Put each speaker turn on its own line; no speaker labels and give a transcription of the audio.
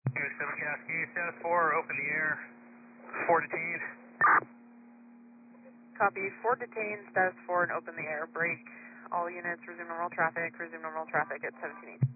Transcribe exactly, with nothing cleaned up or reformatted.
seven Cascade, status four, open the air, four detained.
Copy, four detained, status four and open the air. Break. All units resume normal traffic, resume normal traffic at seventeen eighteen.